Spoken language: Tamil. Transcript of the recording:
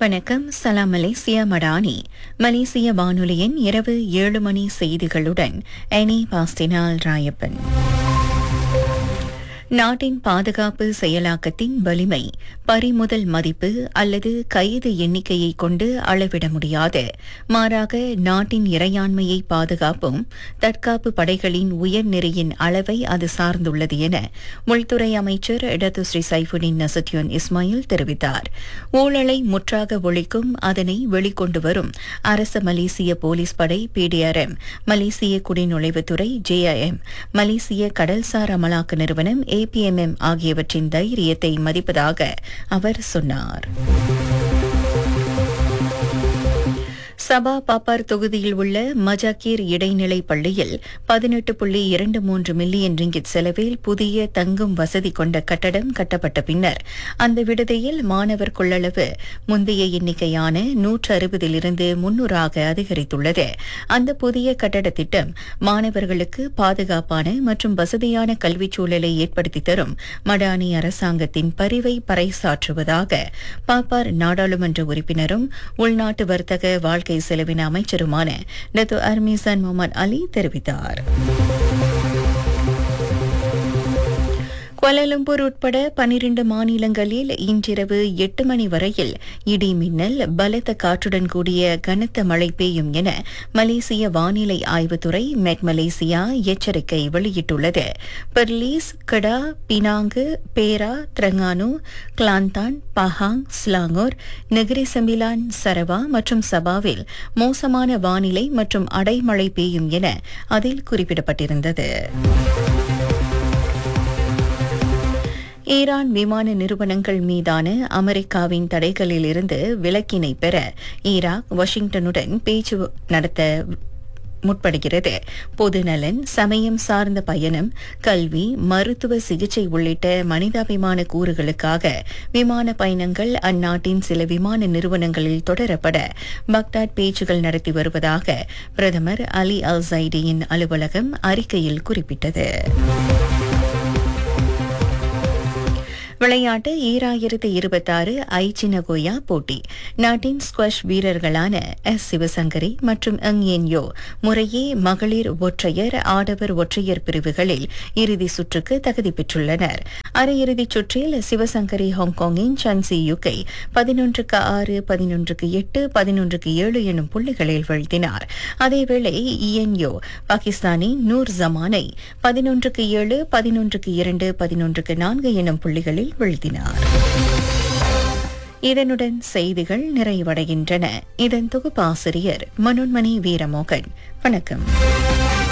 வணக்கம். சலாம் மலேசியா மடானி. மலேசிய வானொலியின் இரவு 7 மணி செய்திகளுடன் அனி பாஸ்டினால் ராயப்பன். நாட்டின் பாதுகாப்பு செயலாக்கத்தின் வலிமை பறிமுதல் மதிப்பு அல்லது கைது எண்ணிக்கையை கொண்டு அளவிட முடியாது. மாறாக நாட்டின் இறையாண்மையை பாதுகாப்பும் தற்காப்பு படைகளின் உயர்நெறியின் அளவை அது சார்ந்துள்ளது என உள்துறை அமைச்சர் டத்து ஸ்ரீ சைஃபுடின் நசுத்யோன் இஸ்மாயில் தெரிவித்தார். ஊழலை முற்றாக ஒழிக்கும் அதனை வெளிக்கொண்டு வரும் அரச மலேசிய போலீஸ் படை PDRM, மலேசிய குடிநுழைவுத்துறை JIM, மலேசிய கடல்சார் அமலாக்க நிறுவனம் APMM ஆகியவற்றின் தைரியத்தை மதிப்பதாக அவர் சொன்னார். சபா பாப்பார் தொகுதியில் உள்ள மஜாக்கீர் இடைநிலை பள்ளியில் 18.23 மில்லியன் ரிங்கிட் செலவில் புதிய தங்கும் வசதி கொண்ட கட்டடம் கட்டப்பட்ட பின்னர் அந்த விடுதியில் மாணவர் கொள்ளளவு முந்தைய எண்ணிக்கையான 160 300 அதிகரித்துள்ளது. அந்த புதிய கட்டட திட்டம் மாணவர்களுக்கு பாதுகாப்பான மற்றும் வசதியான கல்விச் சூழலை ஏற்படுத்தி தரும் மடானி அரசாங்கத்தின் பரிவை பறைசாற்றுவதாக பாப்பார் நாடாளுமன்ற உறுப்பினரும் உள்நாட்டு வர்த்தக வாழ்க்கை செலவின அமைச்சருமான டத்து அர்மிசான் முகமது அலி தெரிவித்தார். குவாலாலம்பூர் உட்பட 12 மாநிலங்களில் இன்றிரவு 8 மணி வரையில் இடி மின்னல் பலத்த காற்றுடன் கூடிய கனத்த மழை பெய்யும் என மலேசிய வானிலை ஆய்வுத்துறை மெட் மலேசியா எச்சரிக்கை வெளியிட்டுள்ளது. பெர்லிஸ், கடா, பினாங்கு, பேரா, Terengganu, Kelantan, Pahang, Selangor, Negeri Sembilan, Sarawak மற்றும் சபாவில் மோசமான வானிலை மற்றும் அடைமழை பெய்யும் என அதில் குறிப்பிடப்பட்டிருந்தது. ஈரான் விமான நிறுவனங்கள் மீதான அமெரிக்காவின் தடைகளிலிருந்து விலக்கினை பெற ஈராக் வாஷிங்டனுடன் பேச்சு நடத்த முற்படுகிறது. பொதுநலன், சமயம் சார்ந்த பயணம், கல்வி, மருத்துவ சிகிச்சை உள்ளிட்ட மனிதாபிமான கூறுகளுக்காக விமான பயணங்கள் அந்நாட்டின் சில விமான நிறுவனங்களில் தொடரப்பட பக்தாத் பேச்சுகள் நடத்தி வருவதாக பிரதமர் அலி அல் சைடியின் அலுவலகம் அறிக்கையில் குறிப்பிட்டது. விளையாட்டு 2026 ஐச்சி நகோயா போட்டி. நாட்டின் ஸ்குவாஷ் வீரர்களான சிவசங்கரி மற்றும் யோ முறையே மகளிர் ஒற்றையர், ஆடவர் ஒற்றையர் பிரிவுகளில் இறுதி சுற்றுக்கு தகுதி பெற்றுள்ளனர். அரையிறுதிச் சுற்றில் சிவசங்கரி ஹாங்காங்கின் சன்சி யுக்கை 11-6, 11-8, 11-7 எனும் புள்ளிகளில் வீழ்த்தினார். அதேவேளை யோ பாகிஸ்தானின் நூர் ஜமானை 11-7, 11-2, 11-4 எனும் புள்ளிகளில் வீழ்த்தினார். இதனுடன் செய்திகள் நிறைவடைகின்றன. இதன் தொகுப்பாசிரியர் மனோன்மணி வீரமோகன். வணக்கம்.